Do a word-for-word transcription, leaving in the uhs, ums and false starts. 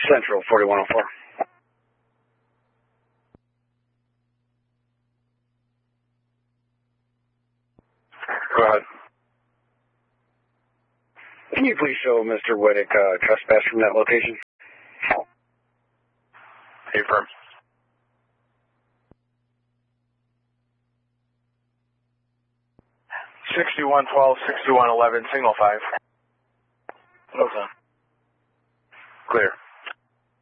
Central forty-one oh four. Go ahead. Can you please show Mister Whittick uh, trespass from that location? Affirm. sixty-one twelve, sixty-one eleven, signal five. Okay. Clear.